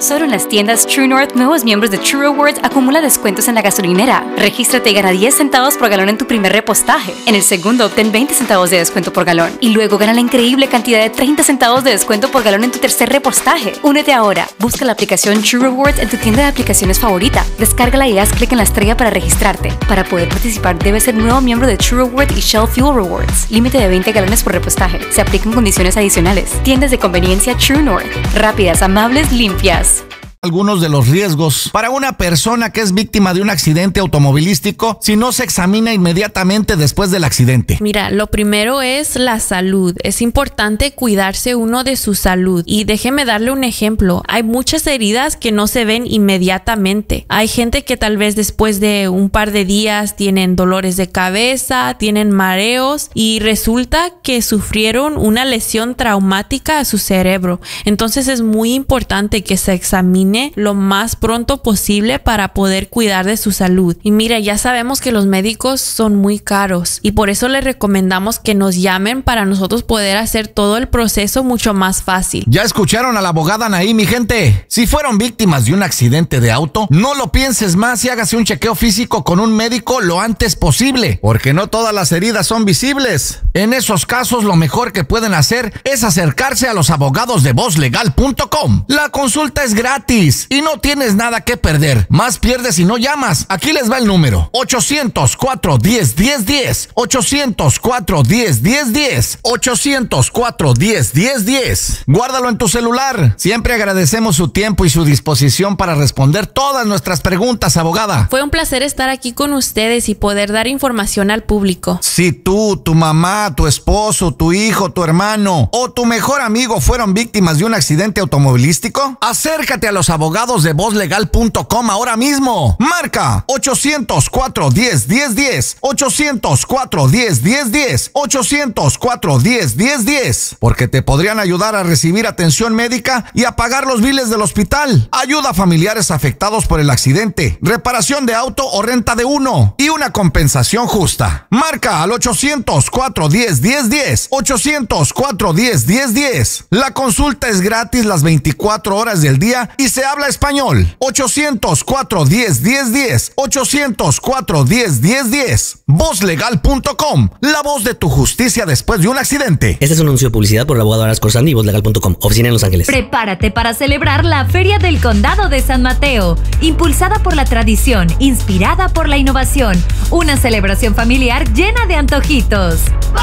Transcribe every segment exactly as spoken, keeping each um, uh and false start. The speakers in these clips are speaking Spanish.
Solo en las tiendas True North, nuevos miembros de True Rewards acumulan descuentos en la gasolinera. Regístrate y gana diez centavos por galón en tu primer repostaje. En el segundo, obtén veinte centavos de descuento por galón. Y luego gana la increíble cantidad de treinta centavos de descuento por galón en tu tercer repostaje. Únete ahora. Busca la aplicación True Rewards en tu tienda de aplicaciones favorita. Descárgala y haz clic en la estrella para registrarte. Para poder participar, debes ser nuevo miembro de True Rewards y Shell Fuel Rewards. Límite de veinte galones por repostaje. Se aplican condiciones adicionales. Tiendas de conveniencia True North. Rápidas, amables, limpias. Algunos de los riesgos para una persona que es víctima de un accidente automovilístico si no se examina inmediatamente después del accidente. Mira, lo primero es la salud. Es importante cuidarse uno de su salud. Y déjeme darle un ejemplo. Hay muchas heridas que no se ven inmediatamente. Hay gente que tal vez después de un par de días tienen dolores de cabeza, tienen mareos y resulta que sufrieron una lesión traumática a su cerebro. Entonces es muy importante que se examine lo más pronto posible para poder cuidar de su salud. Y mira, ya sabemos que los médicos son muy caros y por eso les recomendamos que nos llamen para nosotros poder hacer todo el proceso mucho más fácil. Ya escucharon a la abogada Anaí, mi gente. Si fueron víctimas de un accidente de auto, no lo pienses más y hágase un chequeo físico con un médico lo antes posible, porque no todas las heridas son visibles. En esos casos, lo mejor que pueden hacer es acercarse a los abogados de voz legal punto com. La consulta es gratis y no tienes nada que perder. Más pierdes si no llamas. Aquí les va el número: ochocientos cuatro, diez, diez, diez. ochocientos cuatro, diez, diez, diez. ochocientos cuatro, diez, diez, diez. Guárdalo en tu celular. Siempre agradecemos su tiempo y su disposición para responder todas nuestras preguntas, abogada. Fue un placer estar aquí con ustedes y poder dar información al público. Si tú, tu mamá, tu esposo, tu hijo, tu hermano o tu mejor amigo fueron víctimas de un accidente automovilístico, acércate a los abogados de voz legal punto com ahora mismo. Marca ochocientos cuatro, diez, diez, diez. ochocientos cuatro, diez, diez, diez. ochocientos cuatro, diez, diez, diez. Porque te podrían ayudar a recibir atención médica y a pagar los biles del hospital. Ayuda a familiares afectados por el accidente, reparación de auto o renta de uno y una compensación justa. Marca al ochocientos cuatro, diez, diez, diez. ochocientos cuatro, diez, diez, diez. La consulta es gratis las veinticuatro horas del día y se habla español. ochocientos cuatro, diez, diez, diez. ochocientos cuatro, diez, diez, diez. voz legal punto com. La voz de tu justicia después de un accidente. Este es un anuncio de publicidad por el abogado Aras Corsandi y voz legal punto com. Oficina en Los Ángeles. Prepárate para celebrar la Feria del Condado de San Mateo. Impulsada por la tradición, inspirada por la innovación. Una celebración familiar llena de antojitos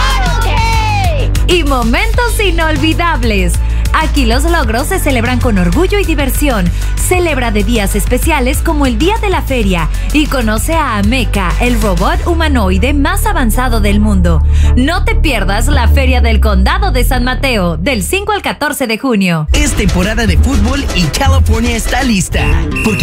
y momentos inolvidables. Aquí los logros se celebran con orgullo y diversión. Celebra de días especiales como el Día de la Feria y conoce a Ameca, el robot humanoide más avanzado del mundo. No te pierdas la Feria del Condado de San Mateo del cinco al catorce de junio. Es temporada de fútbol y California está lista. Porque